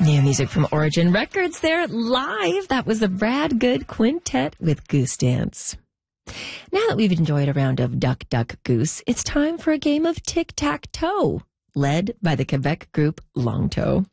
New music from Origin Records there live. That was the Rad Good Quintet with Goose Dance. Now that we've enjoyed a round of Duck, Duck, Goose, it's time for a game of tic-tac-toe, led by the Quebec group Longtoe.